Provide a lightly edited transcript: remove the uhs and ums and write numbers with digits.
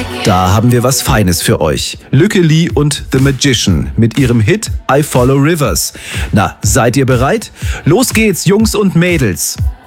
Da haben wir was Feines für euch. Lykke Li und The Magician mit ihrem Hit I Follow Rivers. Na, seid ihr bereit? Los geht's, Jungs und Mädels.